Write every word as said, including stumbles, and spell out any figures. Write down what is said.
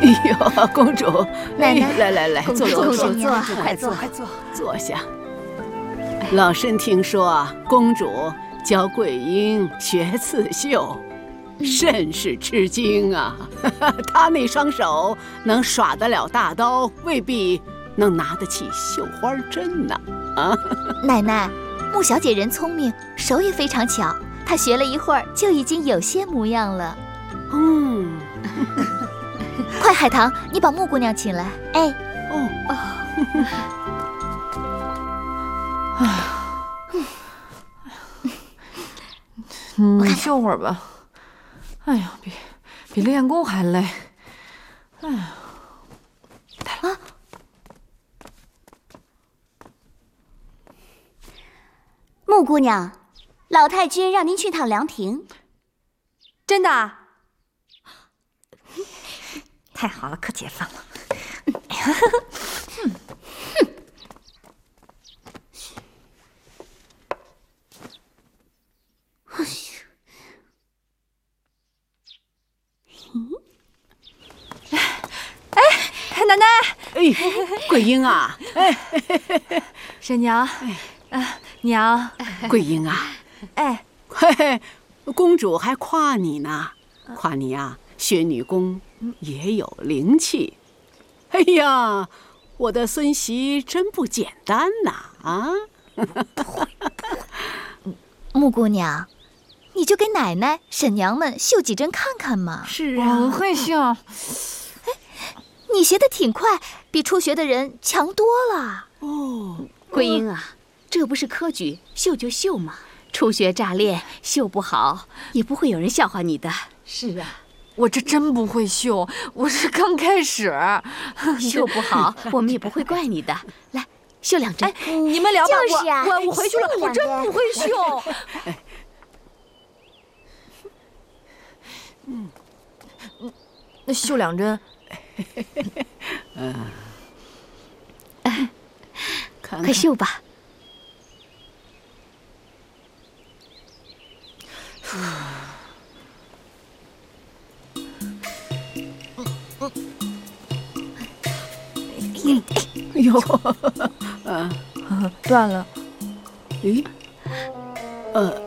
哎呦，公主， 奶奶， 来来来，坐坐坐， 坐， 快坐快坐，坐下。老身听说公主教桂英学刺绣，甚是吃惊啊！她那双手能耍得了大刀，未必能拿得起绣花针呢。啊， 奶奶，穆小姐人聪明，手也非常巧，她学了一会儿就已经有些模样了。 嗯， 快，海棠，你把穆姑娘请来。哎， 哦哦。 哎呀，你休会儿吧。哎呀，比比练功还累。哎呀，来了。啊， 穆姑娘，老太君让您去趟凉亭。 真的？太好了，可解放了。嗯哎，奶奶！ 哎，桂英啊！哎， 婶娘，啊，娘， 桂英啊！ 哎， 嘿嘿，公主还夸你呢，夸你啊，学女工也有灵气。哎呀，我的孙媳真不简单呐！啊！ 穆姑娘，你就给奶奶、婶娘们绣几针看看嘛。 是啊， 我会绣。哎， 你学得挺快，比初学的人强多了。 哦， 桂英啊，这不是科举，绣就绣嘛。初学乍练，绣不好也不会有人笑话你的。 是啊， 我这真不会绣，我是刚开始。 绣不好，我们也不会怪你的。来，绣两针。 哎，你们聊吧， 就是啊， 我我我回去了，我真不会绣。嗯，那绣两针。 嗯，看看快绣吧。 哎呦，啊， 断了。 咦，呃。